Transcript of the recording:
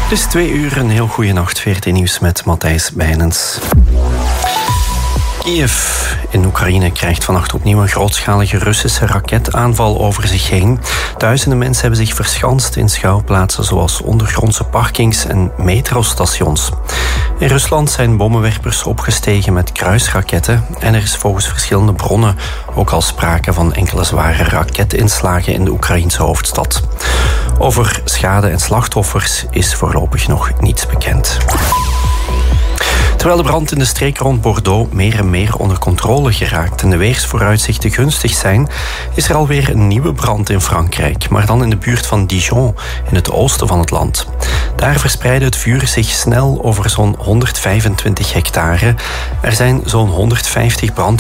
Het is 2 uur, een heel goede nacht. VRT Nieuws met Matthijs Bijnens. Kiev in Oekraïne krijgt vannacht opnieuw een grootschalige Russische raketaanval over zich heen. Duizenden mensen hebben zich verschanst in schuilplaatsen zoals ondergrondse parkings en metrostations. In Rusland zijn bommenwerpers opgestegen met kruisraketten en er is volgens verschillende bronnen ook al sprake van enkele zware raketinslagen in de Oekraïense hoofdstad. Over schade en slachtoffers is voorlopig nog niets bekend. Terwijl de brand in de streek rond Bordeaux meer en meer onder controle geraakt en de weersvooruitzichten gunstig zijn, is er alweer een nieuwe brand in Frankrijk, maar dan in de buurt van Dijon, in het oosten van het land. Daar verspreidde het vuur zich snel over zo'n 125 hectare. Er zijn zo'n 150 brandweerlieden